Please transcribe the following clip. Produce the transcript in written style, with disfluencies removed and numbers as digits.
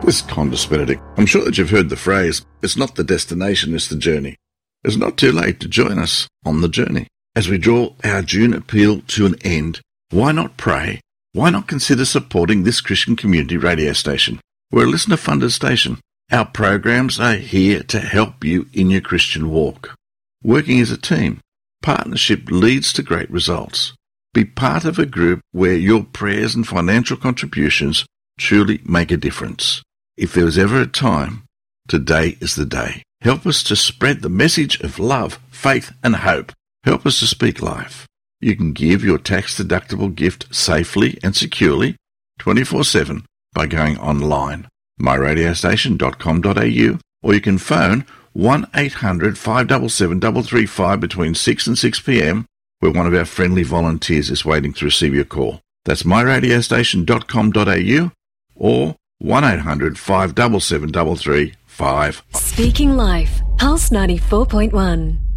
This is Condis Benedict. I'm sure that you've heard the phrase, it's not the destination, it's the journey. It's not too late to join us on the journey. As we draw our June appeal to an end, why not pray? Why not consider supporting this Christian community radio station? We're a listener-funded station. Our programs are here to help you in your Christian walk. Working as a team, partnership leads to great results. Be part of a group where your prayers and financial contributions truly make a difference. If there was ever a time, today is the day. Help us to spread the message of love, faith and hope. Help us to speak life. You can give your tax-deductible gift safely and securely 24/7 by going online, myradiostation.com.au, or you can phone 1-800-577-335 between 6 and 6 p.m, where one of our friendly volunteers is waiting to receive your call. That's myradiostation.com.au or 1-800-577-335. Speaking Life, Pulse 94.1.